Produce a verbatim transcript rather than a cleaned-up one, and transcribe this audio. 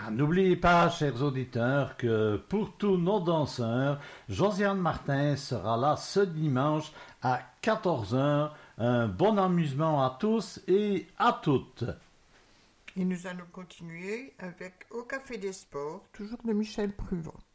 N'oubliez pas, chers auditeurs, que pour tous nos danseurs, Josiane Martin sera là ce dimanche à quatorze heures. Un bon amusement à tous et à toutes. Et nous allons continuer avec Au Café des Sports, toujours de Michel Pruvot.